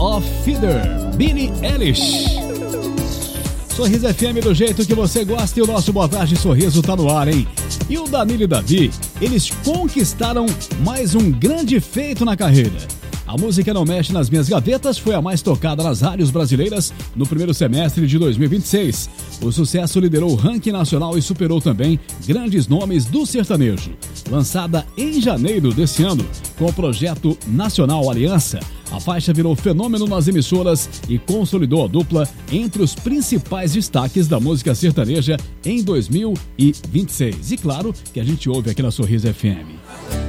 of Feather, Billie Eilish. Sorriso FM do jeito que você gosta e o nosso Boa Tarde Sorriso tá no ar, hein? E o Danilo e Davi, eles conquistaram mais um grande feito na carreira. A música Não Mexe nas Minhas Gavetas foi a mais tocada nas rádios brasileiras no primeiro semestre de 2026. O sucesso liderou o ranking nacional e superou também grandes nomes do sertanejo. Lançada em janeiro desse ano, com o projeto Nacional Aliança, a faixa virou fenômeno nas emissoras e consolidou a dupla entre os principais destaques da música sertaneja em 2026. E claro que a gente ouve aqui na Sorriso FM.